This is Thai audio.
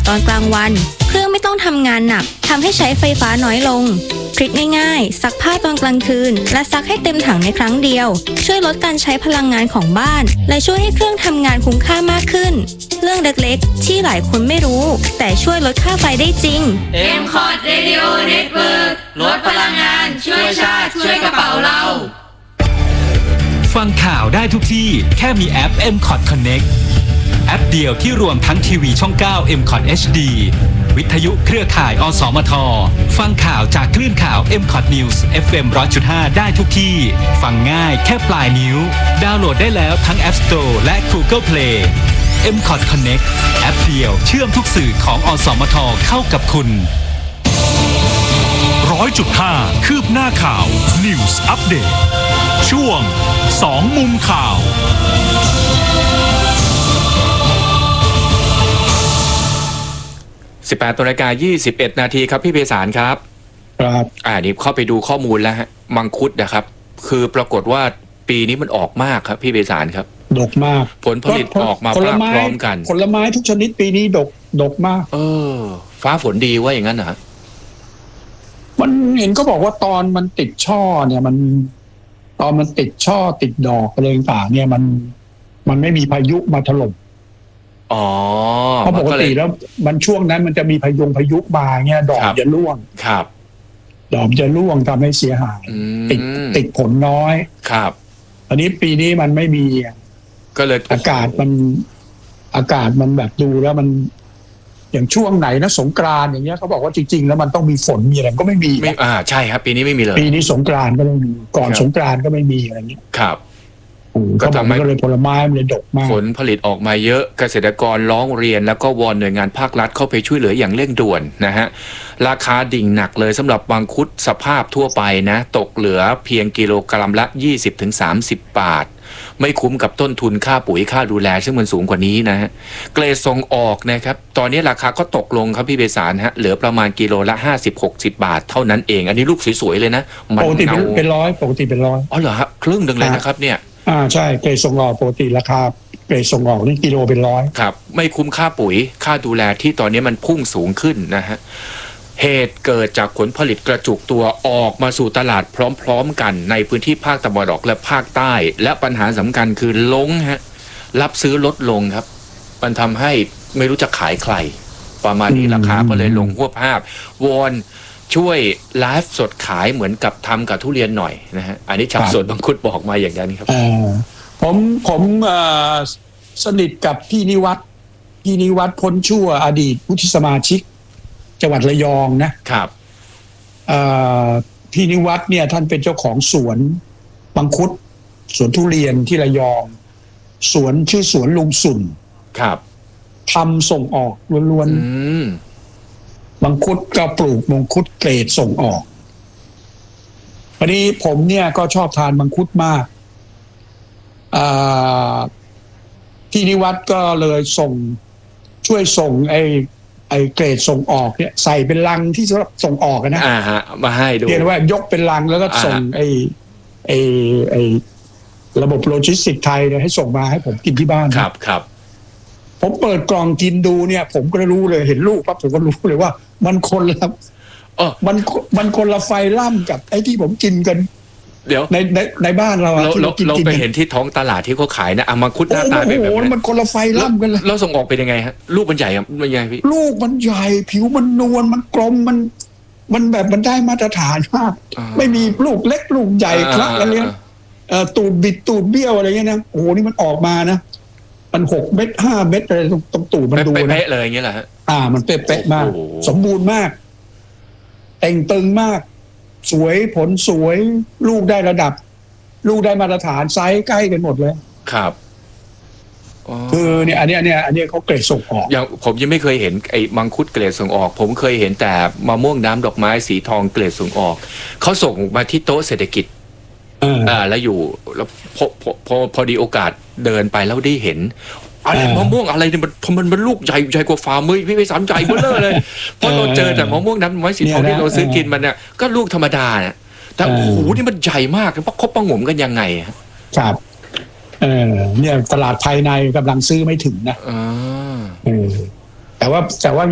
ตอนกลางวันเครื่องไม่ต้องทำงานหนักทำให้ใช้ไฟฟ้าน้อยลงทริคง่ายๆซักผ้าตอนกลางคืนและซักให้เต็มถังในครั้งเดียวช่วยลดการใช้พลังงานของบ้านและช่วยให้เครื่องทำงานคุ้มค่ามากขึ้นเรื่องเล็กๆที่หลายคนไม่รู้แต่ช่วยลดค่าไฟได้จริง MCOT Radio Network ลดพลังงานช่วยชาติช่วยกระเป๋าเราฟังข่าวได้ทุกที่แค่มีแอป MCOT Connect แอปเดียวที่รวมทั้งทีวีช่อง 9 MCOT HD วิทยุเครือข่ายอสมทฟังข่าวจากคลื่นข่าว MCOT News FM 100.5 ได้ทุกที่ฟังง่ายแค่ปลายนิ้วดาวน์โหลดได้แล้วทั้ง App Store และ Google Play MCOT Connect แอปเดียวเชื่อมทุกสื่อของอสมทเข้ากับคุณ 100.5 คืบหน้าข่าว News Update ช่วง2มุมข่าว 18:21 นาทีครับพี่เภสารครับครับนี่เข้าไปดูข้อมูลแล้วฮะมังคุดนะครับคือปรากฏว่าปีนี้มันออกมากครับพี่เภสารครับดกมากผลผลิตออกมาพร้อมกันผลไม้ทุกชนิดปีนี้ดกมากฟ้าฝนดีว่าอย่างนั้นเหรอมันเห็นก็บอกว่าตอนมันติดช่อเนี่ยตอนมันติดช่อติดดอกอะไรต่างๆเนี่ยมันไม่มีพายุมาถล่มเพราะปกติแล้วมันช่วงนั้นมันจะมีพายุมาเนี่ยดอกจะร่วงครับดอกจะร่วงทำให้เสียหายติดผลน้อยครับอันนี้ปีนี้มันไม่มีก็เลยอากาศมันแบบดูแล้วมันอย่างช่วงไหนนะสงกรานต์อย่างเงี้ยเขาบอกว่าจริงๆแล้วมันต้องมีฝนมีอะไรก็ไม่มีใช่ครับปีนี้ไม่มีเลยปีนี้สงกรานต์ก็ไม่มีก่อนสงกรานต์ก็ไม่มีอะไรอย่างเงี้ยครับก็ทำให้เลยผลไม้มันเลยดกมากผลผลิตออกมาเยอะเกษตรกรร้องเรียนแล้วก็วอนหน่วยงานภาครัฐเข้าไปช่วยเหลืออย่างเร่งด่วนนะฮะราคาดิ่งหนักเลยสำหรับมังคุดสภาพทั่วไปนะตกเหลือเพียงกิโลกรัมละ 20-30 บาทไม่คุ้มกับต้นทุนค่าปุ๋ยค่าดูแลซึ่งมันสูงกว่านี้นะฮะเกรดส่งออกนะครับตอนนี้ราคาก็ตกลงครับพี่เบสารฮะเหลือประมาณกิโลละ 50-60 บาทเท่านั้นเองอันนี้ลูกสวยๆเลยนะปกติเป็นร้อยปกติเป็นร้อยเหรอครับครึ่งนึงเลยนะครับเนี่ยใช่เกรดส่งออกปกติราคาเกรดส่งออกนี่กิโลเป็นร้อยครับไม่คุ้มค่าปุ๋ยค่าดูแลที่ตอนนี้มันพุ่งสูงขึ้นนะฮะเหตุเกิดจากผลผลิตกระจุกตัวออกมาสู่ตลาดพร้อมๆกันในพื้นที่ภาคตะวันออกและภาคใต้และปัญหาสำคัญคือล้งฮะรับซื้อลดลงครับมันทำให้ไม่รู้จะขายใครประมาณนี้ราคาก็เลยลงหัวภาพวอนช่วยไลฟ์สดขายเหมือนกับทำกับทุเรียนหน่อยนะฮะอันนี้ชาวสวนมังคุดบอกมาอย่างนั้นครับผมสนิทกับพี่นิวัฒน์พ้นชั่วอดีตวุฒิสมาชิกจังหวัดระยองนะครับพี่นิวัฒน์เนี่ยท่านเป็นเจ้าของสวนมังคุดสวนทุเรียนที่ระยองสวนชื่อสวนลุงสุนครับทำส่งออกล้วนมังคุดก็ปลูกมังคุดเกรดส่งออกวันนี้ผมเนี่ยก็ชอบทานมังคุดมากพี่นิวัฒน์ก็เลยช่วยส่งไอ้เกรดส่งออกเนี่ยใส่เป็นลังที่สำหรับส่งออกนะมาให้ดูเรียกว่ายกเป็นลังแล้วก็ส่งไอ้ระบบโลจิสติกส์ไทยเนี่ยให้ส่งมาให้ผมกินที่บ้านครับผมเปิดกล่องกินดูเนี่ยผมก็รู้เลยเห็นรูปปั๊บผมก็รู้เลยว่ามันคนละมันคนละไฟล่ำกับไอ้ที่ผมกินกันเดี๋ยวในบ้านเราเราไปเห็นที่ท้องตลาดที่เขาขายนะมังคุดหน้าตาแบบนี้มันคนละไฟล่ำกันเลยเราส่งออกเป็นยังไงฮะลูกมันใหญ่มันใหญ่พี่ลูกมันใหญ่ผิวมันนวลมันกลมมันแบบมันได้มาตรฐานมากไม่มีลูกเล็กลูกใหญ่คลักอะไรเงี้ยตูดบิดตูดเบี้ยวอะไรเงี้ยนะโอ้โหนี่มันออกมานะมัน6 เม็ด5 เม็ดอะไรตรงตูดมันดูนะเป๊ะเลยอย่างเงี้ยแหละฮะมันเป๊ะมากสมบูรณ์มากแต่งตึงมากสวยผลสวยลูกได้ระดับลูกได้มาตรฐานไซส์ใกล้กันหมดเลยครับคือเนี่ยอันนี้เขาเกรดส่งออกอย่างผมยังไม่เคยเห็นไอ้มังคุดเกรดส่งออกผมเคยเห็นแต่มะม่วงน้ำดอกไม้สีทองเกรดส่งออกเขาส่งมาที่โต๊ะเศรษฐกิจแล้วอยู่แล้วพอดีโอกาสเดินไปแล้วได้เห็นอะไรมะม่วงอะไรเนี่ยมันลูกใหญ่กว่าฝ่ามือพี่ไปสามใจเบ้อเลยเพราะเราเจอแต่มะม่วงน้ำไม้สีทองที่เราซื้อกินมันเนี่ยก็ลูกธรรมดาเนี่ยแต่โอ้โหนี่มันใหญ่มากเพราะเขาประงมกันยังไงครับเนี่ยตลาดภายในกำลังซื้อไม่ถึงนะแต่ว่า